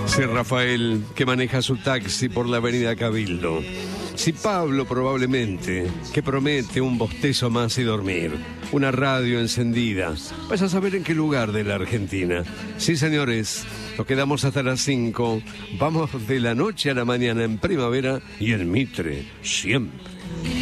Si Rafael, que maneja su taxi por la avenida Cabildo. Si Pablo, probablemente, que promete un bostezo más y dormir. Una radio encendida. Vas a saber en qué lugar de la Argentina. Sí, señores, nos quedamos hasta las 5. Vamos de la noche a la mañana en Primavera y en Mitre, siempre.